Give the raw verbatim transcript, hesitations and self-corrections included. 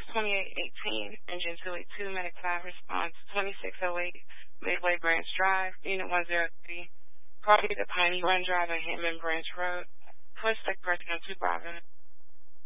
twenty-eight eighteen, engine two eighty-two, medic five, response twenty-six oh eight, Midway Branch Drive, unit one oh three, party to Piney Run Drive on Hammond Branch Road, first spec person on two Bravo.